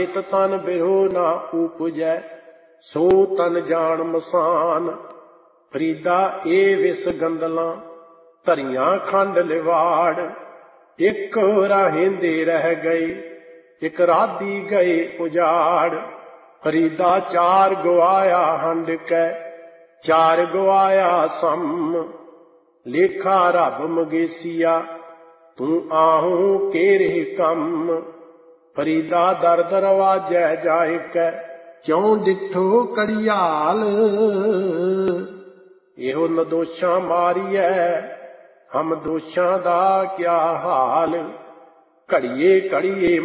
ਤਨ ਬਿਰੋ ਨਾ ਉਪਜੈ, ਸੋ ਤਨ ਜਾਣ ਮਸਾਨ। ਫਰੀਦਾ ਇਹ ਵਿਸ ਗੰਦਲਾਂ, ਧਰੀਆਂ ਖੰਡ ਲਿਵਾੜ। ਇੱਕ ਰਾਹੇਂਦੇ ਰਹਿ ਗਏ, ਇੱਕ ਰਾਧੀ ਗਏ ਉਜਾੜ। ਫਰੀਦਾ ਚਾਰ ਗਵਾਇਆ ਹੰਡ ਕੈ, ਚਾਰ ਗਵਾਇਆ ਸਮ। ਲੇਖਾ ਰੱਬ ਮਗੇਸੀਆ, ਤੂੰ ਆਹੂੰ ਕੇਰੇ ਕੰਮ। ਫਰੀਦਾ ਦਰ ਦਰਵਾਜੈ ਜਾਇ ਕੈ, ਕਿਉਂ ਡਿਠੋ ਕੜਿਆਲ। ਇਹੋ ਨਦੋਸ਼ਾਂ ਮਾਰੀਐ, ਹਮ ਦੋਸ਼ਾਂ ਦਾ ਕਿਆ ਹਾਲ। ਘੜੀਏ ਘੜੀਏ